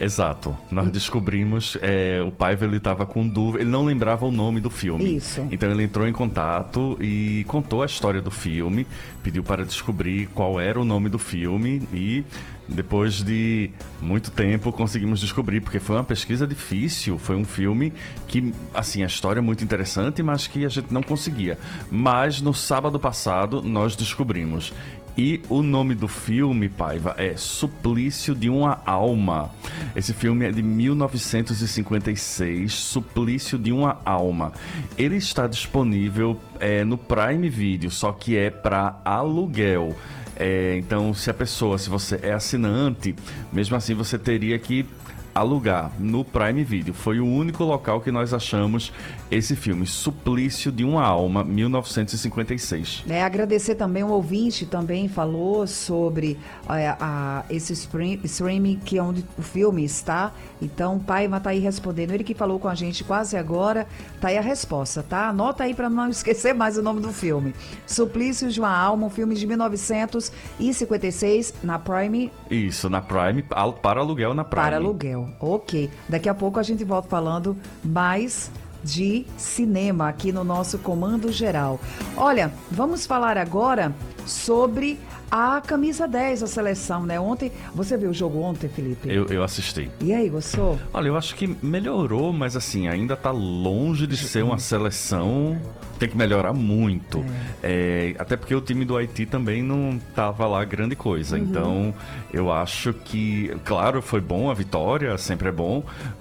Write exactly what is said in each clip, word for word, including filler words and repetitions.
Exato. Nós descobrimos, é, o Paiva, ele estava com dúvida, ele não lembrava o nome do filme. Isso. Então ele entrou em contato e contou a história do filme, pediu para descobrir qual era o nome do filme e depois de muito tempo conseguimos descobrir, porque foi uma pesquisa difícil, foi um filme que, assim, a história é muito interessante, mas que a gente não conseguia. Mas no sábado passado nós descobrimos. E o nome do filme, Paiva, é Suplício de uma Alma. Esse filme é de mil novecentos e cinquenta e seis, Suplício de uma Alma. Ele está disponível é, no Prime Video, só que é para aluguel. É, então, se a pessoa, se você é assinante, mesmo assim você teria que alugar no Prime Video. Foi o único local que nós achamos esse filme, Suplício de uma Alma, mil novecentos e cinquenta e seis. É, agradecer também, um ouvinte também falou sobre é, a, esse stream, streaming que é onde o filme está. Então, o Paiva tá aí respondendo. Ele que falou com a gente quase agora, tá aí a resposta, tá? Anota aí para não esquecer mais o nome do filme. Suplício de uma Alma, um filme de mil novecentos e cinquenta e seis na Prime. Isso, na Prime, para aluguel na Prime. Para aluguel. Ok, daqui a pouco a gente volta falando mais de cinema aqui no nosso Comando Geral. Olha, vamos falar agora sobre a camisa dez da seleção, né? Ontem, você viu o jogo ontem, Felipe? Eu, eu assisti. E aí, gostou? Olha, eu acho que melhorou, mas assim, ainda tá longe de ser uma seleção. Tem que melhorar muito. É. É, até porque o time do Haiti também não tava lá grande coisa. Uhum. Então, eu acho que, claro, foi bom a vitória, sempre é bom,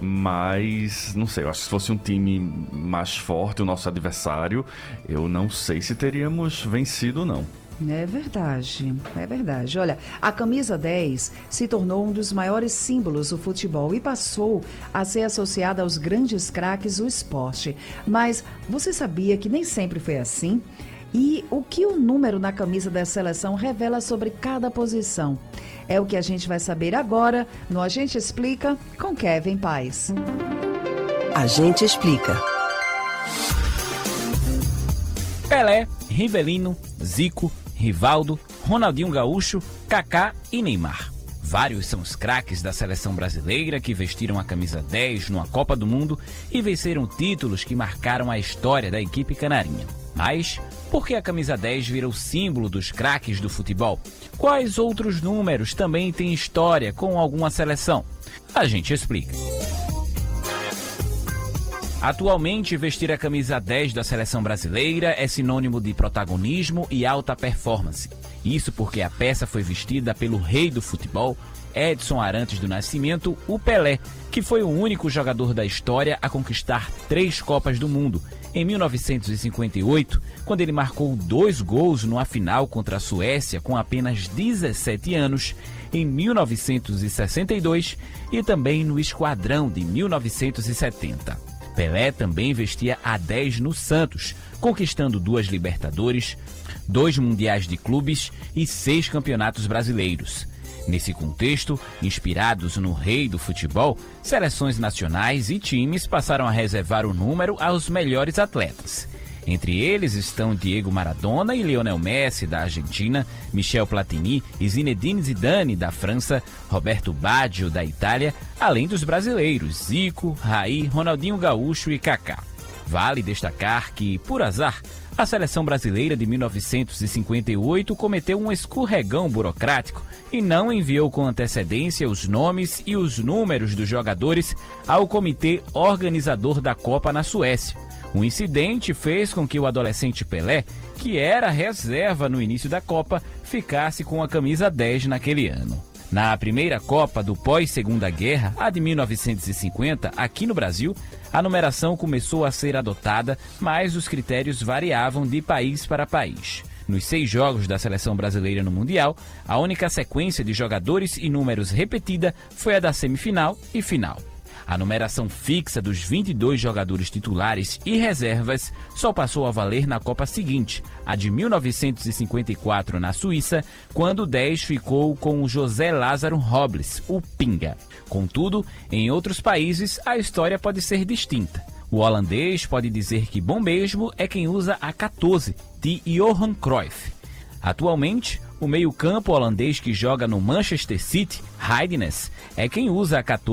mas, não sei, eu acho que se fosse um time mais forte, o nosso adversário, eu não sei se teríamos vencido, não. É verdade, é verdade. Olha, a camisa dez se tornou um dos maiores símbolos do futebol e passou a ser associada aos grandes craques do esporte. Mas você sabia que nem sempre foi assim? E o que o número na camisa da seleção revela sobre cada posição? É o que a gente vai saber agora no A Gente Explica com Kevin Paes. A Gente Explica. Pelé, Rivelino, Zico, Rivaldo, Ronaldinho Gaúcho, Kaká e Neymar. Vários são os craques da seleção brasileira que vestiram a camisa dez numa Copa do Mundo e venceram títulos que marcaram a história da equipe canarinha. Mas por que a camisa dez virou símbolo dos craques do futebol? Quais outros números também têm história com alguma seleção? A gente explica. Atualmente, vestir a camisa dez da seleção brasileira é sinônimo de protagonismo e alta performance. Isso porque a peça foi vestida pelo rei do futebol, Edson Arantes do Nascimento, o Pelé, que foi o único jogador da história a conquistar três Copas do Mundo. Em mil novecentos e cinquenta e oito, quando ele marcou dois gols numa final contra a Suécia com apenas dezessete anos, em mil novecentos e sessenta e dois e também no Esquadrão de mil novecentos e setenta. Pelé também vestia a dez no Santos, conquistando duas Libertadores, dois Mundiais de Clubes e seis campeonatos brasileiros. Nesse contexto, inspirados no rei do futebol, seleções nacionais e times passaram a reservar o número aos melhores atletas. Entre eles estão Diego Maradona e Lionel Messi, da Argentina, Michel Platini e Zinedine Zidane, da França, Roberto Baggio, da Itália, além dos brasileiros Zico, Raí, Ronaldinho Gaúcho e Kaká. Vale destacar que, por azar, a seleção brasileira de mil novecentos e cinquenta e oito cometeu um escorregão burocrático e não enviou com antecedência os nomes e os números dos jogadores ao comitê organizador da Copa na Suécia. O incidente fez com que o adolescente Pelé, que era reserva no início da Copa, ficasse com a camisa dez naquele ano. Na primeira Copa do pós-Segunda Guerra, a de mil novecentos e cinquenta, aqui no Brasil, a numeração começou a ser adotada, mas os critérios variavam de país para país. Nos seis jogos da seleção brasileira no Mundial, a única sequência de jogadores e números repetida foi a da semifinal e final. A numeração fixa dos vinte e dois jogadores titulares e reservas só passou a valer na Copa seguinte, a de mil novecentos e cinquenta e quatro na Suíça, quando o dez ficou com o José Lázaro Robles, o Pinga. Contudo, em outros países a história pode ser distinta. O holandês pode dizer que bom mesmo é quem usa a quatorze, de Johan Cruyff. Atualmente, o meio-campo holandês que joga no Manchester City, Heidenes, é quem usa a quatorze